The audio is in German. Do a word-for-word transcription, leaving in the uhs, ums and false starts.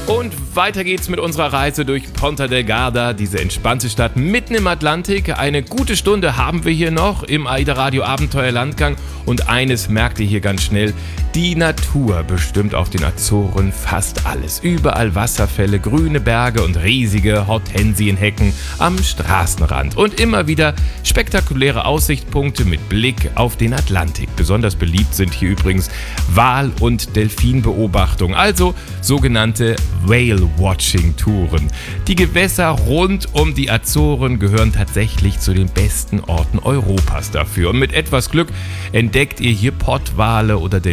Und weiter geht's mit unserer Reise durch Ponta Delgada, diese entspannte Stadt mitten im Atlantik. Eine gute Stunde haben wir hier noch im AIDA Radio Abenteuerlandgang. Und eines merkt ihr hier ganz schnell: die Natur bestimmt auf den Azoren fast alles. Überall Wasserfälle, grüne Berge und riesige Hortensienhecken am Straßenrand. Und immer wieder spektakuläre Aussichtspunkte mit Blick auf den Atlantik. Besonders beliebt sind hier übrigens Wal- und Delfinbeobachtung, also sogenannte Whale-Watching-Touren. Die Gewässer rund um die Azoren gehören tatsächlich zu den besten Orten Europas dafür. Und mit etwas Glück entdeckt ihr hier Pottwale oder